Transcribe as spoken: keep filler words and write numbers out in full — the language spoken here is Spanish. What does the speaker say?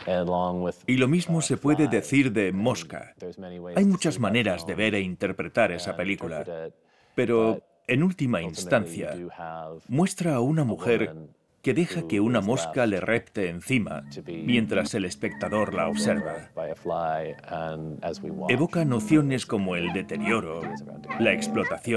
Y lo mismo se puede decir de Mosca. Hay muchas maneras de ver e interpretar esa película, pero, en última instancia, muestra a una mujer que deja que una mosca le repte encima mientras el espectador la observa. Evoca nociones como el deterioro, la explotación,